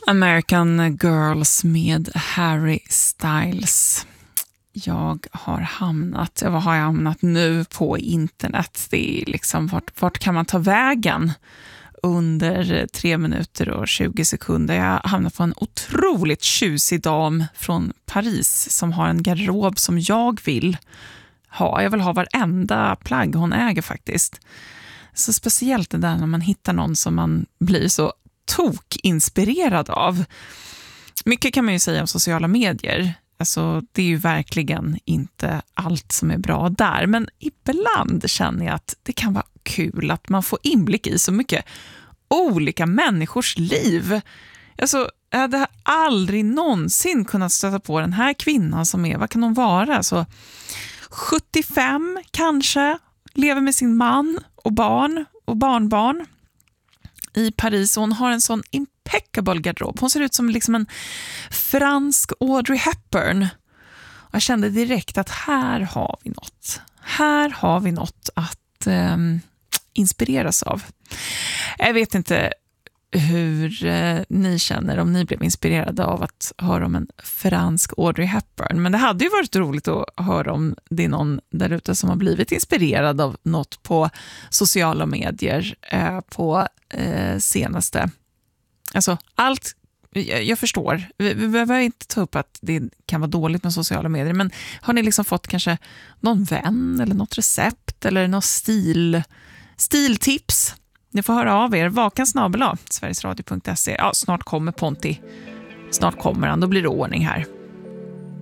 American Girls med Harry Styles. Var har jag hamnat nu på internet? Det är liksom, vart kan man ta vägen under 3 minuter och 20 sekunder? Jag har hamnat på en otroligt tjusig dam från Paris som har en garderob som jag vill ha. Jag vill ha varenda plagg hon äger faktiskt. Så speciellt det där när man hittar någon som man blir så inspirerad av. Mycket kan man ju säga om sociala medier. Alltså, det är ju verkligen inte allt som är bra där. Men ibland känner jag att det kan vara kul att man får inblick i så mycket olika människors liv. Alltså, jag hade aldrig någonsin kunnat stöta på den här kvinnan som är, vad kan hon vara? Så 75 kanske, lever med sin man och barn och barnbarn i Paris. Hon har en sån impeccable garderob. Hon ser ut som liksom en fransk Audrey Hepburn. Och jag kände direkt att här har vi något. Här har vi något att inspireras av. Jag vet inte hur ni känner om ni blev inspirerade av att höra om en fransk Audrey Hepburn. Men det hade ju varit roligt att höra om det är någon där ute som har blivit inspirerad av något på sociala medier på senaste. Alltså allt, jag förstår. Vi behöver inte ta upp att det kan vara dåligt med sociala medier, men har ni liksom fått kanske någon vän eller något recept eller något stiltips? Ni får höra av er. Vakan@sverigesradio.se. Ja, snart kommer Ponti. Snart kommer han. Då blir det ordning här.